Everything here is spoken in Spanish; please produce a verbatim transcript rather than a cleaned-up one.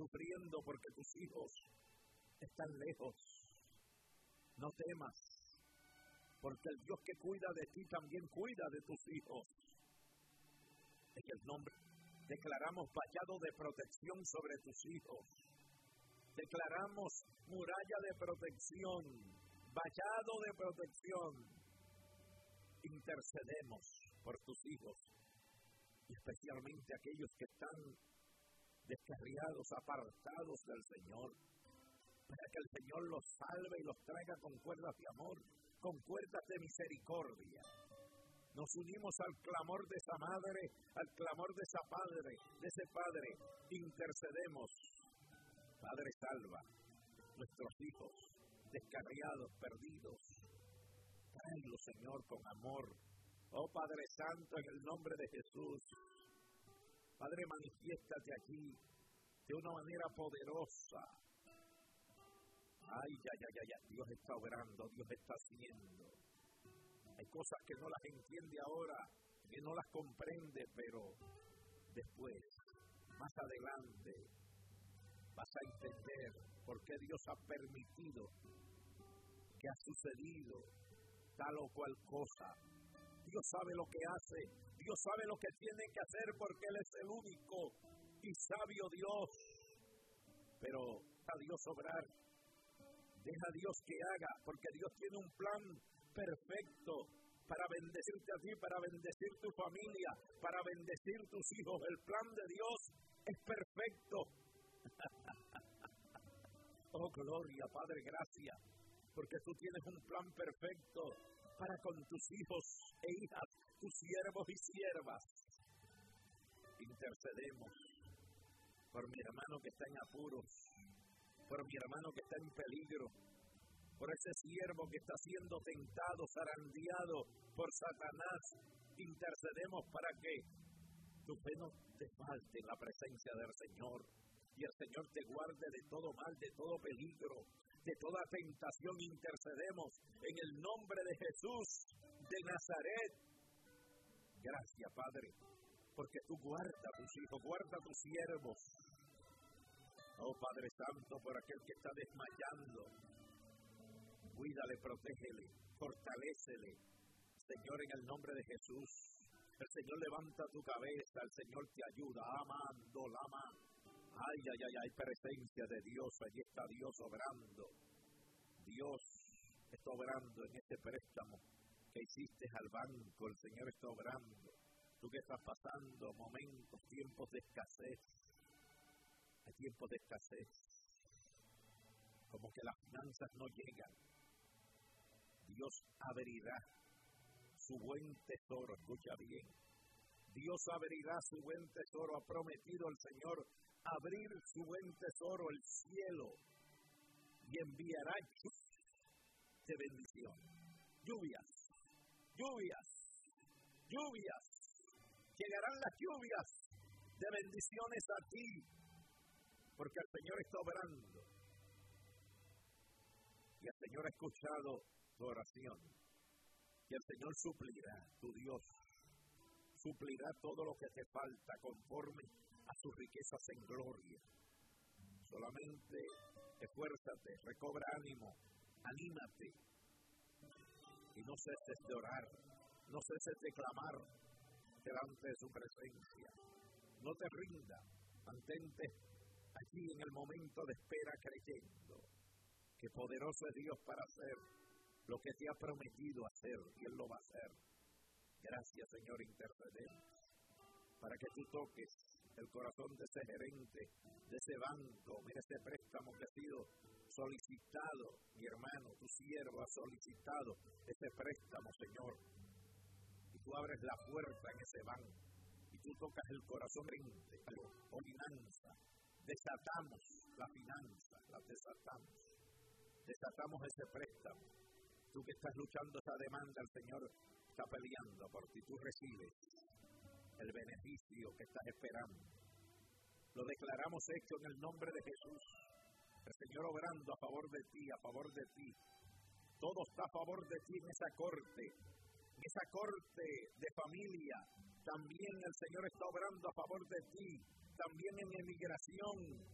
sufriendo porque tus hijos están lejos. No temas, porque el Dios que cuida de ti también cuida de tus hijos. En el nombre, declaramos vallado de protección sobre tus hijos. Declaramos muralla de protección, vallado de protección. Intercedemos por tus hijos, y especialmente aquellos que están descarriados, apartados del Señor, para que el Señor los salve y los traiga con cuerdas de amor, con cuerdas de misericordia. Nos unimos al clamor de esa madre, al clamor de esa padre, de ese padre. Intercedemos. Padre, salva nuestros hijos descarriados, perdidos. Tráelos, Señor, con amor. Oh Padre Santo, en el nombre de Jesús. Padre, manifiéstate aquí de una manera poderosa. Ay, ya, ya, ya, ya. Dios está obrando, Dios está haciendo. Hay cosas que no las entiende ahora, que no las comprende, pero después, más adelante, vas a entender por qué Dios ha permitido que ha sucedido tal o cual cosa. Dios sabe lo que hace, Dios sabe lo que tiene que hacer porque Él es el único y sabio Dios. Pero a Dios obrar, deja a Dios que haga, porque Dios tiene un plan perfecto para bendecirte a ti, para bendecir tu familia, para bendecir tus hijos. El plan de Dios es perfecto. Oh, gloria, Padre, gracias, porque tú tienes un plan perfecto para con tus hijos e hijas, tus siervos y siervas. Intercedemos por mi hermano que está en apuros, por mi hermano que está en peligro, por ese siervo que está siendo tentado, zarandeado por Satanás. Intercedemos para que tu fe no te falte en la presencia del Señor, y el Señor te guarde de todo mal, de todo peligro, de toda tentación. Intercedemos en el nombre de Jesús de Nazaret. Gracias, Padre, porque tú guardas a tus hijos, guarda a tus siervos. Oh, Padre Santo, por aquel que está desmayando, cuídale, protégele, fortalécele. Señor, en el nombre de Jesús, el Señor levanta tu cabeza, el Señor te ayuda. Amando, lama. Ay, ay, ay, hay presencia de Dios, allí está Dios obrando. Dios está obrando en este préstamo que hiciste al banco, el Señor está obrando. Tú que estás pasando momentos, tiempos de escasez, hay tiempos de escasez, como que las finanzas no llegan. Dios abrirá su buen tesoro, escucha bien. Dios abrirá su buen tesoro, ha prometido el Señor abrir su buen tesoro, el cielo, y enviará de bendición. Lluvias, lluvias, lluvias. Llegarán las lluvias de bendiciones a ti, porque el Señor está obrando. Y el Señor ha escuchado tu oración. Y el Señor suplirá, tu Dios, suplirá todo lo que te falta conforme a sus riquezas en gloria. Solamente esfuérzate, recobra ánimo, anímate y no ceses de orar, no ceses de clamar delante de su presencia. No te rindas, mantente allí en el momento de espera creyendo que poderoso es Dios para hacer lo que te ha prometido hacer, y Él lo va a hacer. Gracias, Señor, intercedemos para que tú toques el corazón de ese gerente, de ese banco. Mira ese préstamo que ha sido solicitado, mi hermano, tu siervo ha solicitado ese préstamo, Señor. Y tú abres la puerta en ese banco y tú tocas el corazón gerente, o finanza. Desatamos la finanza, la desatamos. Desatamos ese préstamo. Tú que estás luchando esa demanda, el Señor está peleando por ti. Tú recibes el beneficio que estás esperando. Lo declaramos hecho en el nombre de Jesús. El Señor obrando a favor de ti, a favor de ti. Todo está a favor de ti en esa corte, en esa corte de familia. También el Señor está obrando a favor de ti. También en emigración,